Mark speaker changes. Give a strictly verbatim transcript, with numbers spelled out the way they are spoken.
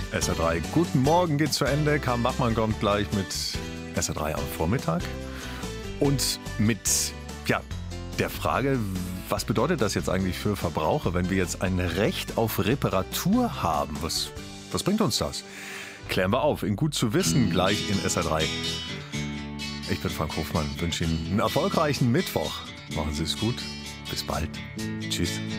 Speaker 1: S R drei, guten Morgen geht zu Ende. Carmen Bachmann kommt gleich mit S R drei am Vormittag. Und mit ja, der Frage, was bedeutet das jetzt eigentlich für Verbraucher, wenn wir jetzt ein Recht auf Reparatur haben? Was, was bringt uns das? Klären wir auf, in Gut zu wissen, gleich in S R drei. Ich bin Frank Hofmann, wünsche Ihnen einen erfolgreichen Mittwoch. Machen Sie es gut. Bis bald. Tschüss.